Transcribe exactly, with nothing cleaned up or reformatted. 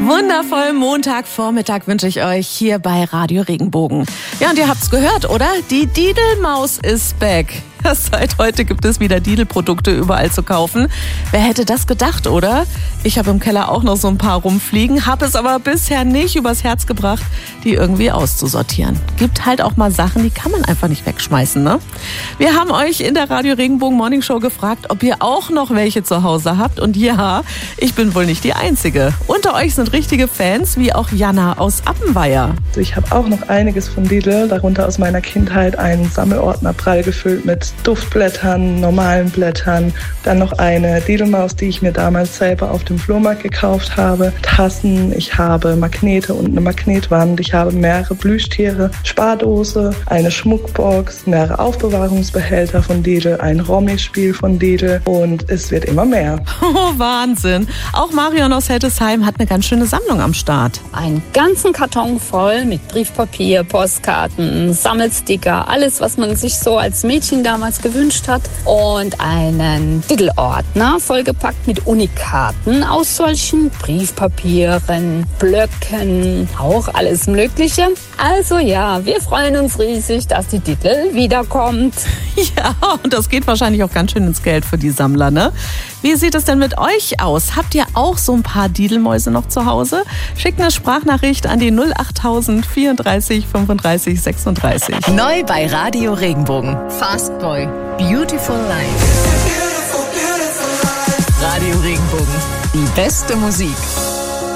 Wundervollen Montagvormittag wünsche ich euch hier bei Radio Regenbogen. Ja, und ihr habt's gehört, oder? Die Didelmaus ist back. Ja, seit heute gibt es wieder Didel-Produkte überall zu kaufen. Wer hätte das gedacht, oder? Ich habe im Keller auch noch so ein paar rumfliegen, habe es aber bisher nicht übers Herz gebracht, die irgendwie auszusortieren. Gibt halt auch mal Sachen, die kann man einfach nicht wegschmeißen, ne? Wir haben euch in der Radio Regenbogen Morning Show gefragt, ob ihr auch noch welche zu Hause habt. Und ja, ich bin wohl nicht die Einzige. Unter euch sind richtige Fans, wie auch Jana aus Appenweier. Ich habe auch noch einiges von Didel, darunter aus meiner Kindheit einen Sammelordner prall gefüllt mit Duftblättern, normalen Blättern, dann noch eine Didelmaus, die ich mir damals selber auf dem Flohmarkt gekauft habe, Tassen, ich habe Magnete und eine Magnetwand, ich habe mehrere Plüschtiere, Spardose, eine Schmuckbox, mehrere Aufbewahrungsbehälter von Didel, ein Rommi-Spiel von Didel und es wird immer mehr. Oh, Wahnsinn! Auch Marion aus Hettesheim hat eine ganz schöne Sammlung am Start. Einen ganzen Karton voll mit Briefpapier, Postkarten, Sammelsticker, alles, was man sich so als Mädchen damals gewünscht hat, und einen Didelordner vollgepackt mit Unikaten aus solchen Briefpapieren, Blöcken, auch alles Mögliche. Also ja, wir freuen uns riesig, dass die Didel wiederkommt. Ja, und das geht wahrscheinlich auch ganz schön ins Geld für die Sammler, ne? Wie sieht es denn mit euch aus? Habt ihr auch so ein paar Didelmäuse noch zu Hause? Schickt eine Sprachnachricht an die null achttausend vierunddreißig fünfunddreißig sechsunddreißig. Neu bei Radio Regenbogen. Fast Boy. Beautiful Life. Radio Regenbogen. Die beste Musik.